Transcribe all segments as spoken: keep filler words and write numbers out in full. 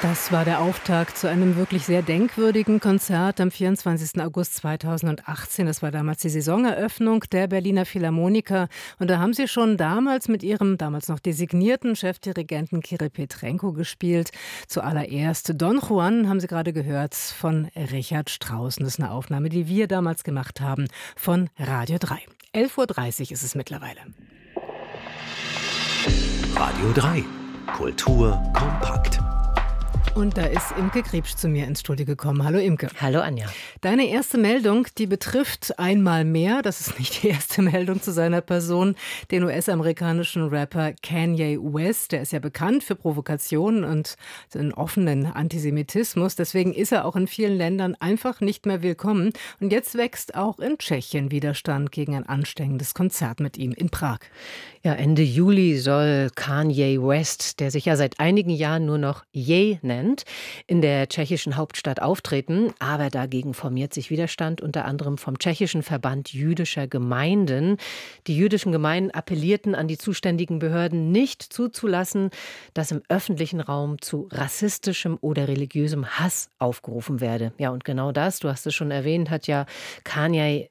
Das war der Auftakt zu einem wirklich sehr denkwürdigen Konzert am vierundzwanzigsten August zweitausendachtzehn. Das war damals die Saisoneröffnung der Berliner Philharmoniker. Und da haben sie schon damals mit ihrem damals noch designierten Chefdirigenten Kirill Petrenko gespielt. Zuallererst Don Juan haben Sie gerade gehört von Richard Strauss. Das ist eine Aufnahme, die wir damals gemacht haben von Radio drei. elf Uhr dreißig ist es mittlerweile. Radio drei. Kultur kompakt. Und da ist Imke Griebsch zu mir ins Studio gekommen. Hallo Imke. Hallo Anja. Deine erste Meldung, die betrifft einmal mehr, das ist nicht die erste Meldung zu seiner Person, den U S-amerikanischen Rapper Kanye West. Der ist ja bekannt für Provokationen und einen offenen Antisemitismus. Deswegen ist er auch in vielen Ländern einfach nicht mehr willkommen. Und jetzt wächst auch in Tschechien Widerstand gegen ein anstrengendes Konzert mit ihm in Prag. Ja, Ende Juli soll Kanye West, der sich ja seit einigen Jahren nur noch Ye nennt, in der tschechischen Hauptstadt auftreten. Aber dagegen formiert sich Widerstand, unter anderem vom tschechischen Verband jüdischer Gemeinden. Die jüdischen Gemeinden appellierten an die zuständigen Behörden, nicht zuzulassen, dass im öffentlichen Raum zu rassistischem oder religiösem Hass aufgerufen werde. Ja, und genau das, du hast es schon erwähnt, hat ja Kanye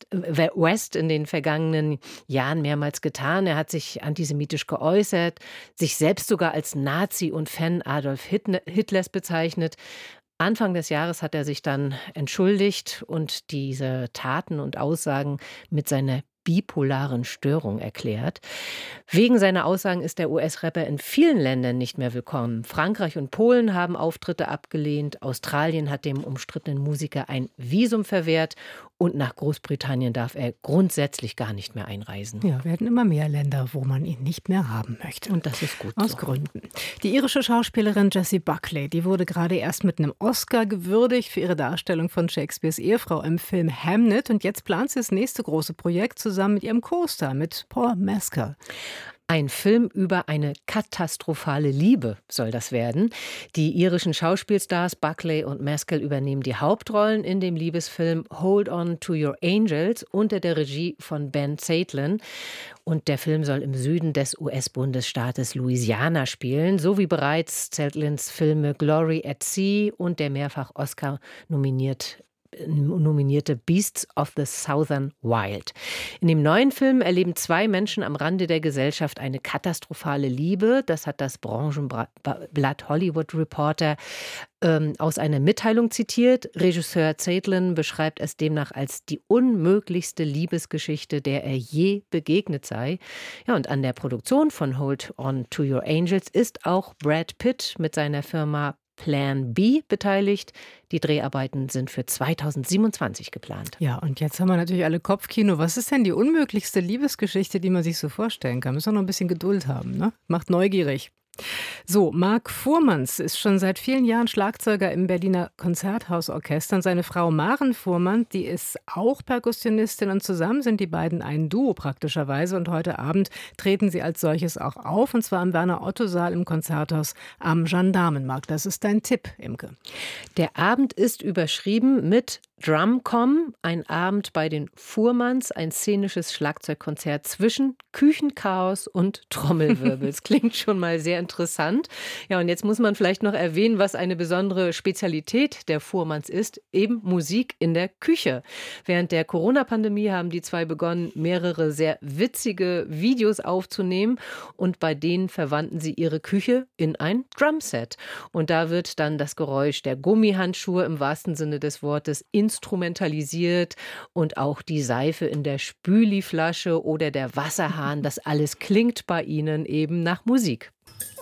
West in den vergangenen Jahren mehrmals getan. Er hat sich antisemitisch geäußert, sich selbst sogar als Nazi und Fan Adolf Hitlers bezeichnet. Anfang des Jahres hat er sich dann entschuldigt und diese Taten und Aussagen mit seiner bipolaren Störung erklärt. Wegen seiner Aussagen ist der U S-Rapper in vielen Ländern nicht mehr willkommen. Frankreich und Polen haben Auftritte abgelehnt. Australien hat dem umstrittenen Musiker ein Visum verwehrt. Und nach Großbritannien darf er grundsätzlich gar nicht mehr einreisen. Ja, werden immer mehr Länder, wo man ihn nicht mehr haben möchte. Und das ist gut Aus so. Gründen. Die irische Schauspielerin Jessie Buckley, die wurde gerade erst mit einem Oscar gewürdigt für ihre Darstellung von Shakespeares Ehefrau im Film Hamnet. Und jetzt plant sie das nächste große Projekt zusammen mit ihrem Co-Star, mit Paul Mescal. Ein Film über eine katastrophale Liebe soll das werden. Die irischen Schauspielstars Buckley und Mescal übernehmen die Hauptrollen in dem Liebesfilm Hold On To Your Angels unter der Regie von Ben Zeitlin. Und der Film soll im Süden des U S-Bundesstaates Louisiana spielen, so wie bereits Zeitlins Filme Glory at Sea und der mehrfach Oscar nominiert nominierte Beasts of the Southern Wild. In dem neuen Film erleben zwei Menschen am Rande der Gesellschaft eine katastrophale Liebe. Das hat das Branchenblatt Hollywood Reporter ähm, aus einer Mitteilung zitiert. Regisseur Zeitlin beschreibt es demnach als die unmöglichste Liebesgeschichte, der er je begegnet sei. Ja, und an der Produktion von Hold On To Your Angels ist auch Brad Pitt mit seiner Firma Plan B beteiligt. Die Dreharbeiten sind für zweitausendsiebenundzwanzig geplant. Ja, und jetzt haben wir natürlich alle Kopfkino. Was ist denn die unmöglichste Liebesgeschichte, die man sich so vorstellen kann? Müssen wir noch ein bisschen Geduld haben, ne? Macht neugierig. So, Marc Fuhrmanns ist schon seit vielen Jahren Schlagzeuger im Berliner Konzerthausorchester. Und seine Frau Maren Fuhrmann, die ist auch Perkussionistin. Und zusammen sind die beiden ein Duo praktischerweise. Und heute Abend treten sie als solches auch auf. Und zwar im Werner-Otto-Saal im Konzerthaus am Gendarmenmarkt. Das ist dein Tipp, Imke. Der Abend ist überschrieben mit Drumcom, ein Abend bei den Fuhrmanns, ein szenisches Schlagzeugkonzert zwischen Küchenchaos und Trommelwirbel. Das klingt schon mal sehr interessant. Ja, und jetzt muss man vielleicht noch erwähnen, was eine besondere Spezialität der Fuhrmanns ist, eben Musik in der Küche. Während der Corona-Pandemie haben die zwei begonnen, mehrere sehr witzige Videos aufzunehmen und bei denen verwandeln sie ihre Küche in ein Drumset. Und da wird dann das Geräusch der Gummihandschuhe im wahrsten Sinne des Wortes instrumentalisiert und auch die Seife in der Spüliflasche oder der Wasserhahn, das alles klingt bei ihnen eben nach Musik.